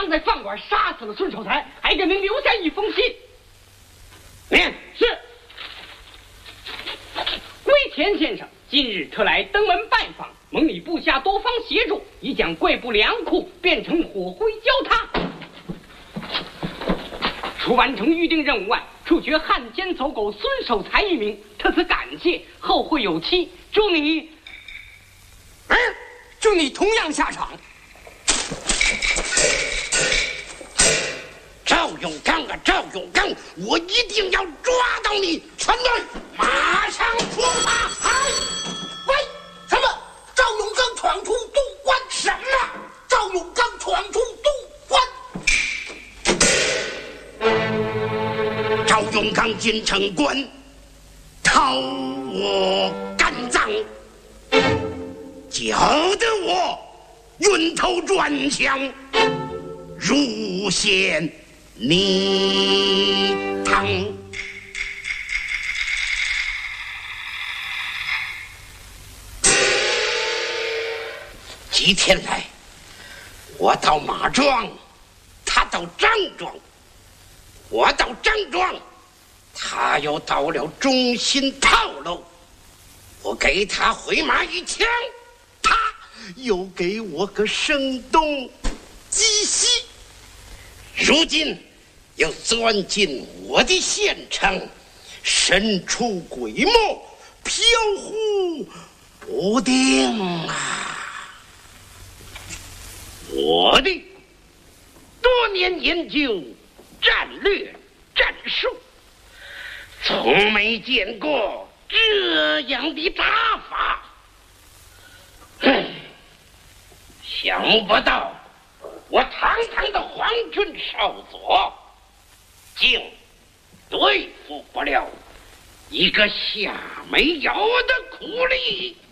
常在饭馆杀死了孙守财，还给您留下一封信。念是。归田先生今日特来登门拜访，蒙你部下多方协助，已将贵部粮库变成火灰焦塌。除完成预定任务外，处决汉奸走狗孙守财一名，特此感谢，后会有期。祝你同样下场。 赵永刚啊，赵永刚，我一定要抓到你！全队马上出发！ 喂，什么？赵永刚闯出东关？ 什么？ 赵永刚闯出东关？ 赵永刚进城关，讨我肝脏，搅得我晕头转向，入陷泥塘。几天来，我到马庄，他到张庄，我到张庄，他又到了中心套路。我给他回马一枪，他又给我个声东击西。如今又钻进我的县城，神出鬼没，飘忽不定啊！我的多年研究战略战术，从没见过这样的打法。想不到我堂堂的皇军少佐，竟对付不了一个夏没有的苦力。